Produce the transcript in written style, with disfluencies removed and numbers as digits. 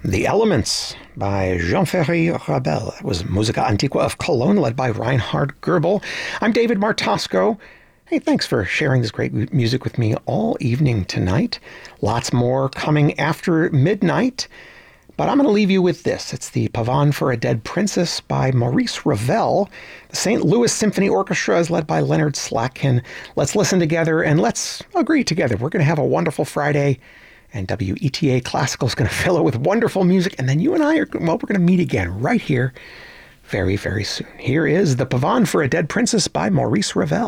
The Elements by Jean-Ferry Rabel. That was Musica Antiqua of Cologne, led by Reinhard Goebel. I'm David Martosco. Hey, thanks for sharing this great music with me all evening tonight. Lots more coming after midnight, but I'm going to leave you with this. It's the Pavane for a Dead Princess by Maurice Ravel. The St. Louis Symphony Orchestra is led by Leonard Slatkin. Let's listen together and let's agree together. We're going to have a wonderful Friday. And WETA Classical is going to fill it with wonderful music. And then you and I we're going to meet again right here very, very soon. Here is The Pavane for a Dead Princess by Maurice Ravel.